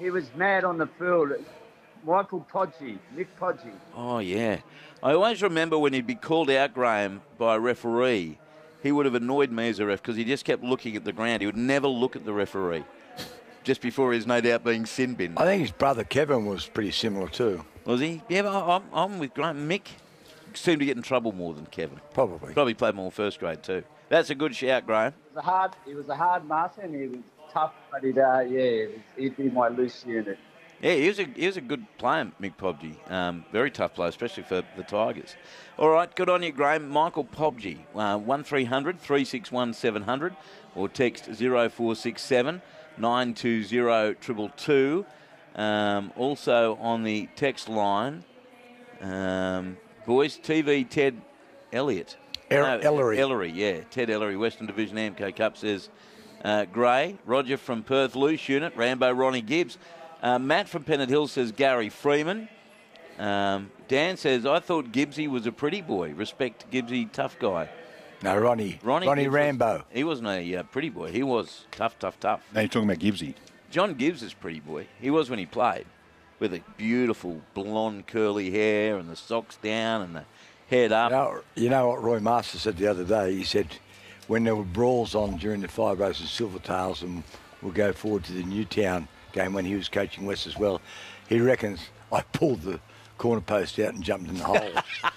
he was mad on the field. Michael Podgy, Mick Podgy. Oh, yeah. I always remember when he'd be called out, Graham, by a referee, he would have annoyed me as a ref because he just kept looking at the ground. He would never look at the referee just before he was no doubt being sin binned. I think his brother Kevin was pretty similar too. Was he? Yeah, but I'm with Graham. Mick seemed to get in trouble more than Kevin. Probably played more first grade too. That's a good shout, Graham. He was a hard master and he was tough, but he'd be my loose unit. Yeah, he was a good player, Mick Pobgy. Very tough player, especially for the Tigers. All right, good on you, Graham. Michael Pobgy, 1300 361 700 or text 0467 920 222. Also on the text line, boys, TV Ted Elliott. Ellery, yeah. Ted Ellery, Western Division AMCO Cup says Gray. Roger from Perth, loose unit. Rambo, Ronnie Gibbs. Matt from Pennant Hill says Gary Freeman. Dan says, I thought Gibbsy was a pretty boy. Respect Gibbsy, tough guy. No, Ronnie Rambo. He wasn't a pretty boy. He was tough. Now you're talking about Gibbsy. John Gibbs is pretty boy. He was when he played, with a beautiful blonde curly hair and the socks down and the head up. You know what Roy Master said the other day? He said when there were brawls on during the Five Roses and Silvertails, and we'll go forward to the Newtown game when he was coaching West as well, he reckons I pulled the corner post out and jumped in the hole.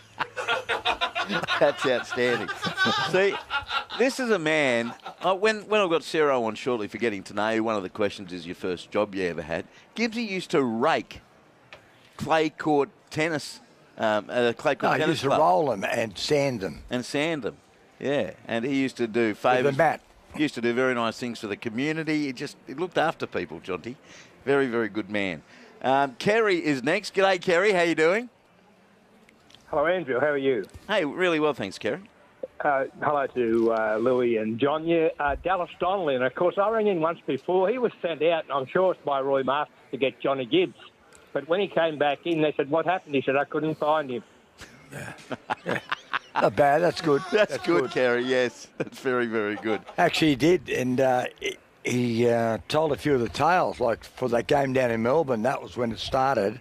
That's outstanding. See, this is a man, when I've got Sarah on shortly for getting to know you, one of the questions is your first job you ever had. Gibbsy used to rake clay court tennis, clay court tennis he used to roll them and sand them. Yeah, and he used to do favours. With the mat. He used to do very nice things for the community. He looked after people, Jonty. Very, very good man. Kerry is next. G'day, Kerry. How you doing? Hello, Andrew. How are you? Hey, really well, thanks, Kerry. Hello to Louis and John. Yeah, Dallas Donnelly, and of course I rang in once before. He was sent out, and I'm sure it's by Roy Masters to get Johnny Gibbs. But when he came back in, they said, "What happened?" He said, "I couldn't find him." Yeah. Not bad. That's good. That's good, Kerry. Yes, that's very, very good. Actually, he did, and he told a few of the tales. Like for that game down in Melbourne, that was when it started.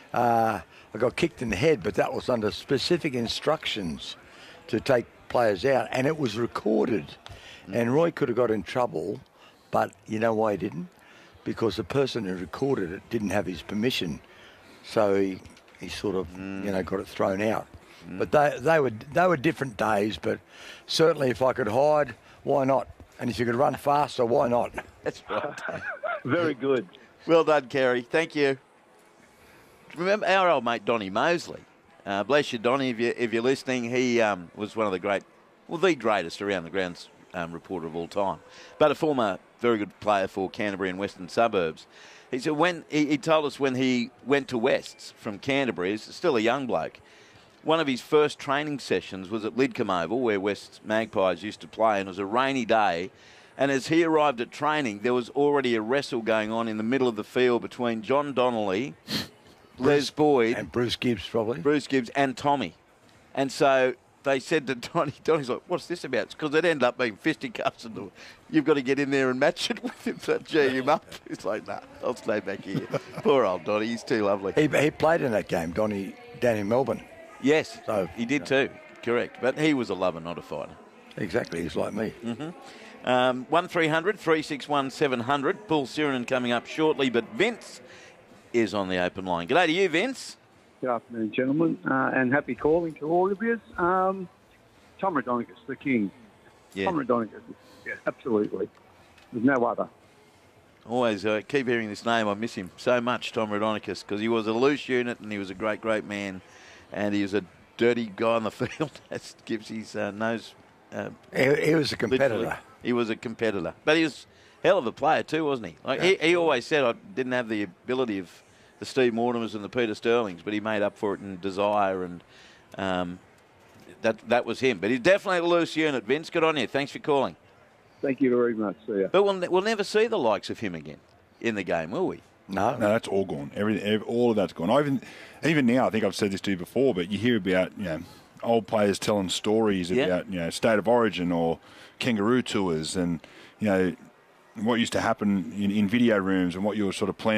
I got kicked in the head, but that was under specific instructions to take players out, and it was recorded. And Roy could have got in trouble, but you know why he didn't? Because the person who recorded it didn't have his permission, so he sort of got it thrown out. But they were different days. But certainly, if I could hide, why not? And if you could run faster, why not? That's right. Very good. Well done, Kerry. Thank you. Remember our old mate Donny Mosley. Bless you, Donny, if you're listening. He was one of the greatest around the grounds reporter of all time, but a former very good player for Canterbury and Western Suburbs. He said when he told us when he went to Wests from Canterbury, he's still a young bloke. One of his first training sessions was at Lidcombe Oval, where West Magpies used to play, and it was a rainy day. And as he arrived at training, there was already a wrestle going on in the middle of the field between John Donnelly, Les Boyd, and Bruce Gibbs, probably. Bruce Gibbs and Tommy. And so they said to Donny's like, what's this about? Because it ended up being fisticuffs and you've got to get in there and match it with him to G him up. He's like, nah, I'll stay back here. Poor old Donny, he's too lovely. He played in that game, Donny, down in Melbourne. Yes, so, he did too, correct. But he was a lover, not a fighter. Exactly, he's like me. 1300 361 700. Paul Sirenen coming up shortly, but Vince is on the open line. G'day to you, Vince. Good afternoon, gentlemen, and happy calling to all of you. Tom Raudonikis, the king. Yeah. Tom Raudonikis, yeah, absolutely. There's no other. Always keep hearing this name. I miss him so much, Tom Raudonikis, because he was a loose unit and he was a great, great man. And he was a dirty guy on the field, as gives his nose. He was a competitor. Literally. He was a competitor. But he was a hell of a player too, wasn't he? Like he always said I didn't have the ability of the Steve Mortimers and the Peter Sterlings, but he made up for it in desire, and that was him. But he's definitely a loose unit, Vince. Good on you. Thanks for calling. Thank you very much. See ya. But we'll never see the likes of him again in the game, will we? No, that's all gone. All of that's gone. Even now, I think I've said this to you before, but you hear about old players telling stories about State of Origin or kangaroo tours, and what used to happen in video rooms and what you were sort of planning